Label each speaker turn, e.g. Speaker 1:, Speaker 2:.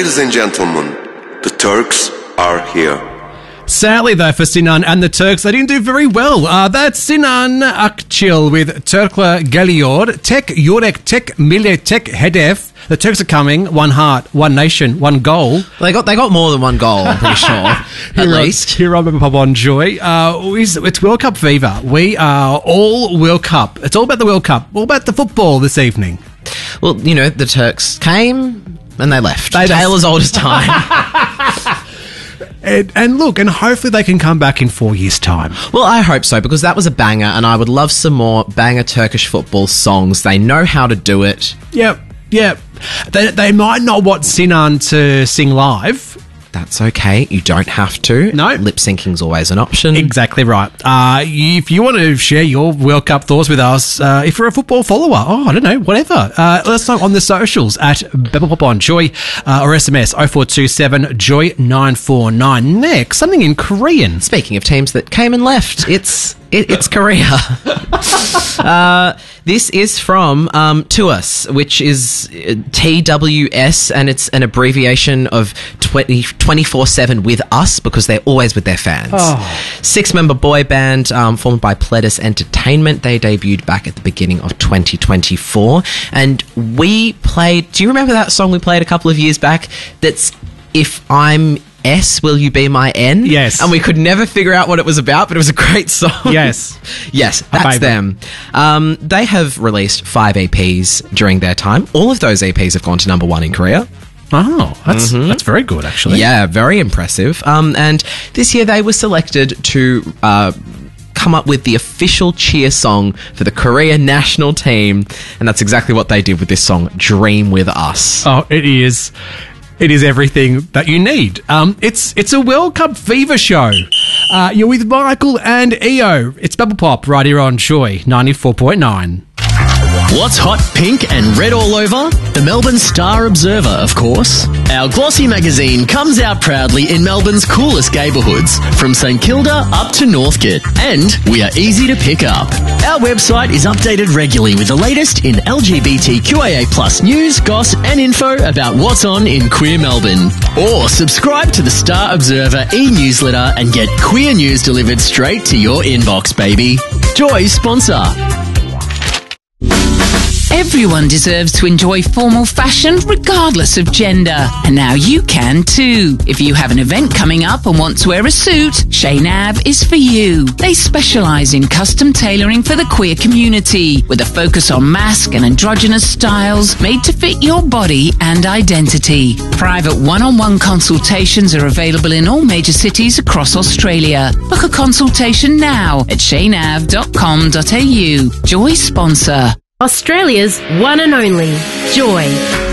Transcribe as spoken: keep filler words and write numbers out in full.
Speaker 1: Ladies and gentlemen, the Turks are here.
Speaker 2: Sadly, though, for Sinan and the Turks, they didn't do very well. Uh, that's Sinan Akçil with Turkla Geliyor, Tek Yürek, Tek Millet, Tek Hedef. The Turks are coming. One heart, one nation, one goal.
Speaker 3: They got they got more than one goal, I'm pretty sure, at
Speaker 2: here
Speaker 3: least.
Speaker 2: On, here on Pop on Joy. Uh, it's World Cup fever. We are all World Cup. It's all about the World Cup. All about the football this evening.
Speaker 3: Well, you know, the Turks came and they left.
Speaker 2: They
Speaker 3: Tale as old as time.
Speaker 2: And, and look, and hopefully they can come back in four years' time.
Speaker 3: Well, I hope so, because that was a banger, and I would love some more banger Turkish football songs. They know how to do it.
Speaker 2: Yep, yep. They, they might not want Sinan to sing live.
Speaker 3: That's okay. You don't have to.
Speaker 2: No.
Speaker 3: Lip syncing's always an option.
Speaker 2: Exactly right. Uh, if you want to share your World Cup thoughts with us, uh, if you're a football follower, oh, I don't know, whatever, uh, let us know on the socials at Bebel on Joy uh, or S M S oh four two seven Joy nine four nine. Next, something in Korean.
Speaker 3: Speaking of teams that came and left, it's it, it's Korea. uh, this is from um, Tuas, which is T W S, and it's an abbreviation of twenty-four seven with us, because they're always with their fans.
Speaker 2: Oh.
Speaker 3: Six-member boy band um, formed by Pledis Entertainment. They debuted back at the beginning of twenty twenty-four, and we played... Do you remember that song we played a couple of years back? That's If I'm S, Will You Be My N?
Speaker 2: Yes.
Speaker 3: And we could never figure out what it was about, but it was a great song.
Speaker 2: Yes.
Speaker 3: Yes, that's them. Um, they have released five E Ps during their time. All of those E Ps have gone to number one in Korea.
Speaker 2: Oh, that's mm-hmm. that's very good, actually.
Speaker 3: Yeah, very impressive. Um, and this year they were selected to... Uh, come up with the official cheer song for the Korea national team, and that's exactly what they did with this song, Dream With Us.
Speaker 2: Oh, it is. It is everything that you need. Um, it's it's a World Cup fever show. Uh, you're with Michael and E O. It's Bubble Pop right here on Joy ninety-four point nine.
Speaker 4: What's hot, pink and red all over? The Melbourne Star Observer, of course. Our glossy magazine comes out proudly in Melbourne's coolest neighbourhoods, from St Kilda up to Northcote. And we are easy to pick up. Our website is updated regularly with the latest in L G B T Q I A plus news, goss and info about what's on in queer Melbourne. Or subscribe to the Star Observer e-newsletter and get queer news delivered straight to your inbox, baby. Joy sponsor.
Speaker 5: Everyone deserves to enjoy formal fashion regardless of gender. And now you can too. If you have an event coming up and want to wear a suit, Chez Nav is for you. They specialise in custom tailoring for the queer community, with a focus on masc and androgynous styles made to fit your body and identity. Private one-on-one consultations are available in all major cities across Australia. Book a consultation now at shay nav dot com dot a u. Joy sponsor.
Speaker 6: Australia's one and only Joy.